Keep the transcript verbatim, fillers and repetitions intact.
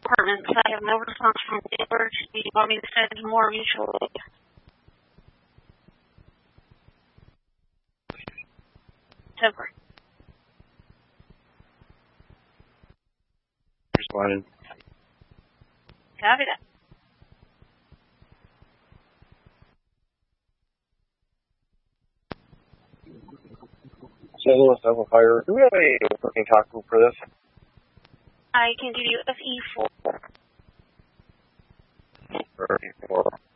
apartments. I have no response from dealers. Do you want me to send more mutual aid? Temporary. Responding. Copy that. Saint Louis Double Fire. Do we have a working talk group for this? I can give you F E four. Or E four.